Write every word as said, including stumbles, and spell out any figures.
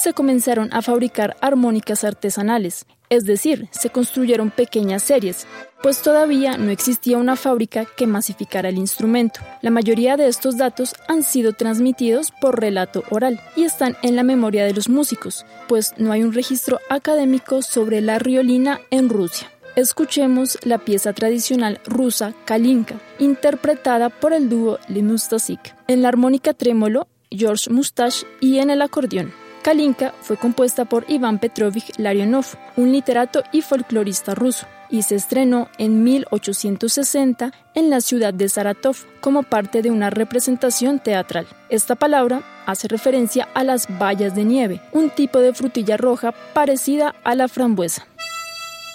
se comenzaron a fabricar armónicas artesanales, es decir, se construyeron pequeñas series, pues todavía no existía una fábrica que masificara el instrumento. La mayoría de estos datos han sido transmitidos por relato oral y están en la memoria de los músicos, pues no hay un registro académico sobre la riolina en Rusia. Escuchemos la pieza tradicional rusa Kalinka, interpretada por el dúo Lemustasic. En la armónica trémolo, George Mustache, y en el acordeón. Kalinka fue compuesta por Iván Petrovich Larionov, un literato y folclorista ruso, y se estrenó en mil ochocientos sesenta en la ciudad de Saratov como parte de una representación teatral. Esta palabra hace referencia a las bayas de nieve, un tipo de frutilla roja parecida a la frambuesa.